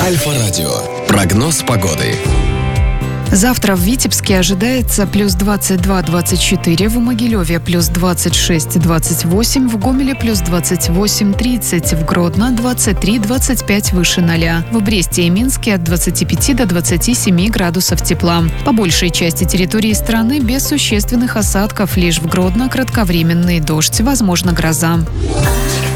Альфа-радио. Прогноз погоды. Завтра в Витебске ожидается плюс 22-24, в Могилеве плюс 26-28, в Гомеле плюс 28-30, в Гродно 23-25 выше 0. В Бресте и Минске от 25 до 27 градусов тепла. По большей части территории страны без существенных осадков, лишь в Гродно кратковременный дождь, возможно гроза.